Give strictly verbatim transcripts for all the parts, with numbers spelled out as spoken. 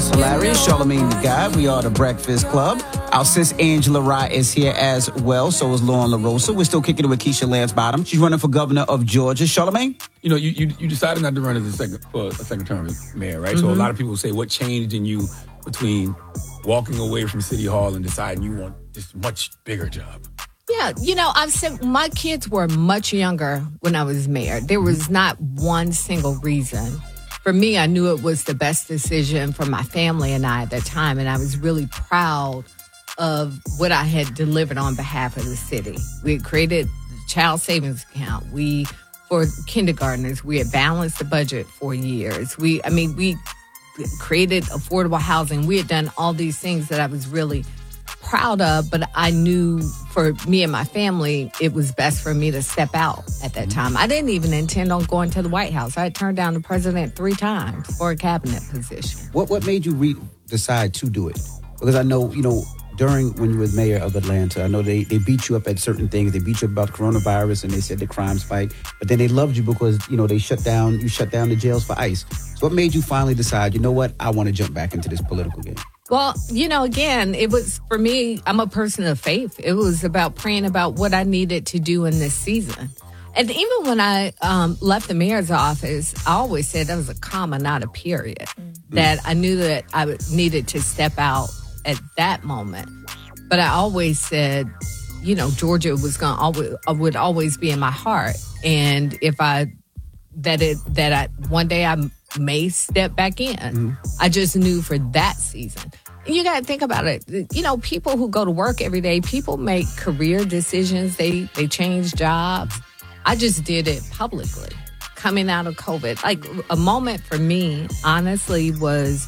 That's hilarious. Charlamagne the God. We are the Breakfast Club. Our sis Angela Rye is here as well. So is Lauren LaRosa. We're still kicking it with Keisha Lance Bottom. She's running for governor of Georgia. Charlamagne? You know, you, you you decided not to run as a second uh, a second term as mayor, right? Mm-hmm. So a lot of people say, what changed in you between walking away from City Hall and deciding you want this much bigger job? Yeah, you know, I've said my kids were much younger when I was mayor. There was not one single reason. For me, I knew it was the best decision for my family and I at that time, and I was really proud of what I had delivered on behalf of the city. We had created the child savings account. We, for kindergartners, we had balanced the budget for years. We, I mean, we created affordable housing. We had done all these things that I was really proud of, but I knew for me and my family, it was best for me to step out at that time. I didn't even intend on going to the White House. I had turned down the president three times for a cabinet position. What what made you re- decide to do it? Because I know, you know, during when you were mayor of Atlanta, I know they, they beat you up at certain things. They beat you up about coronavirus and they said the crime spike. But then they loved you because, you know, they shut down, you shut down the jails for ICE. So what made you finally decide, you know what, I want to jump back into this political game? Well, you know, again, it was, for me, I'm a person of faith. It was about praying about what I needed to do in this season. And even when I um, left the mayor's office, I always said that was a comma, not a period. Mm-hmm. That I knew that I needed to step out at that moment. But I always said, you know, Georgia was going to always, would always be in my heart. And if I, that it, that I, one day I may step back in. Mm-hmm. I just knew for that season. You got to think about it. You know, people who go to work every day, people make career decisions. They they change jobs. I just did it publicly coming out of COVID. Like a moment for me, honestly, was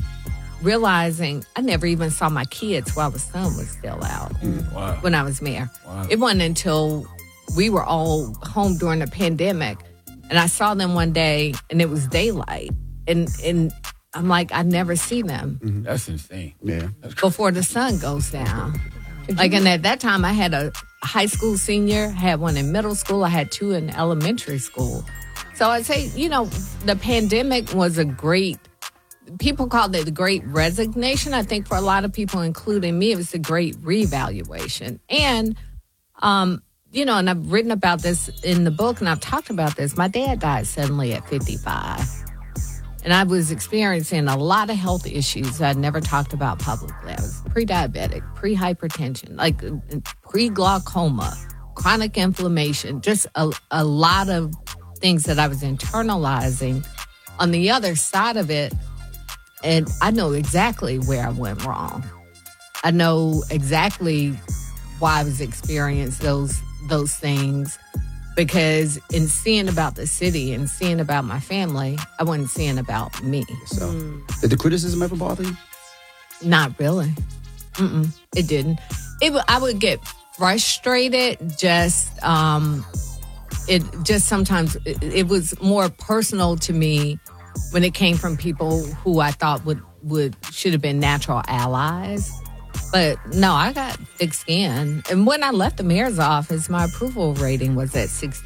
realizing I never even saw my kids while the sun was still out. Mm, wow. When I was mayor. Wow. It wasn't until we were all home during the pandemic and I saw them one day and it was daylight. And and I'm like, I never see them. Mm-hmm. That's insane. Yeah. Before the sun goes down. Like, and at that time, I had a high school senior, had one in middle school. I had two in elementary school. So I'd say, you know, the pandemic was a great, people called it the great resignation. I think for a lot of people, including me, it was a great reevaluation. And, um, you know, and I've written about this in the book and I've talked about this. My dad died suddenly at fifty-five. And I was experiencing a lot of health issues I'd never talked about publicly. I was pre-diabetic, pre-hypertension, like pre-glaucoma, chronic inflammation, just a, a lot of things that I was internalizing. On the other side of it, and I know exactly where I went wrong. I know exactly why I was experiencing those those things. Because in seeing about the city and seeing about my family, I wasn't seeing about me. So, mm. Did the criticism ever bother you? Not really. Mm-mm, it didn't. It. I would get frustrated. Just, um, it. Just sometimes it, it was more personal to me when it came from people who I thought would would should have been natural allies. But no, I got thick skin. And when I left the mayor's office, my approval rating was at sixty.